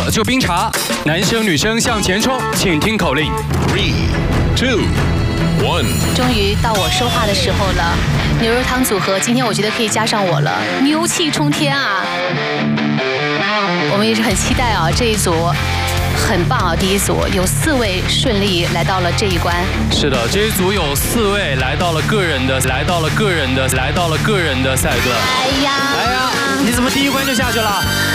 就冰茶，男生女生向前冲，请听口令 3, 2, 1。 终于到我说话的时候了，牛肉汤组合，今天我觉得可以加上我了，牛气冲天啊！我们也是很期待啊，这一组很棒啊，第一组有4位顺利来到了这一关。 是的，这一组有4位来到了个人的赛段。 哎呀， 你怎么第一关就下去了？